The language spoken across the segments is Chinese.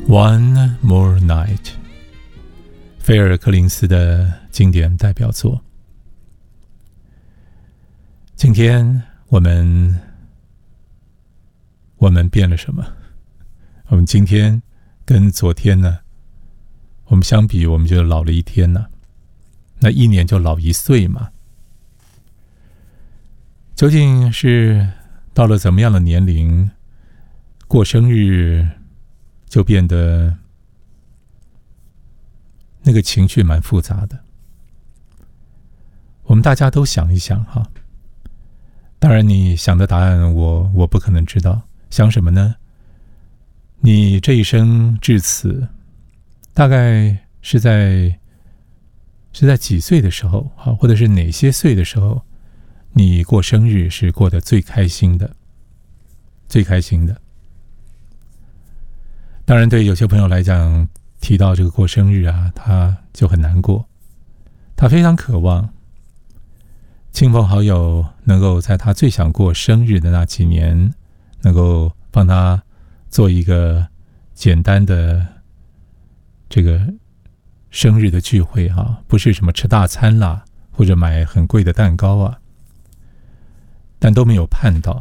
One More Night， 菲尔柯林斯的经典代表作。今天我们变了什么？我们今天跟昨天呢，我们相比，我们就老了一天呢。那一年就老一岁嘛。究竟是到了怎么样的年龄，过生日就变得那个情绪蛮复杂的？我们大家都想一想哈。当然你想的答案我不可能知道。想什么呢？你这一生至此大概是在几岁的时候，或者是哪些岁的时候，你过生日是过得最开心的？最开心的。当然对有些朋友来讲，提到这个过生日啊，他就很难过。他非常渴望亲朋好友能够在他最想过生日的那几年，能够帮他做一个简单的这个生日的聚会啊，不是什么吃大餐啦，或者买很贵的蛋糕啊，但都没有盼到。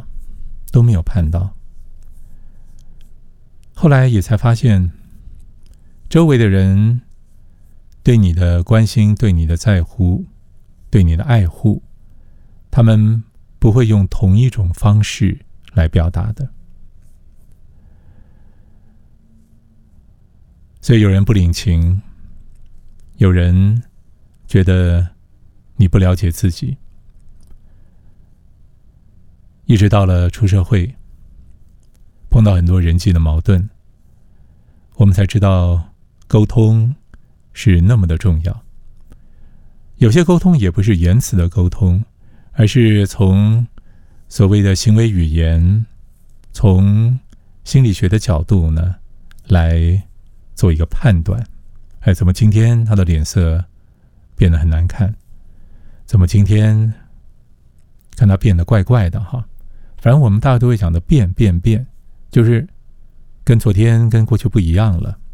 后来也才发现，周围的人对你的关心、对你的在乎、对你的爱护，他们不会用同一种方式来表达的。所以有人不领情，有人觉得你不了解自己。一直到了出社会，碰到很多人际的矛盾，我们才知道沟通是那么的重要。有些沟通也不是言辞的沟通，而是从所谓的行为语言，从心理学的角度呢，来做一个判断。怎么今天他的脸色变得很难看？怎么今天看他变得怪怪的哈？反正我们大家都会讲的变，就是跟昨天跟过去不一样了。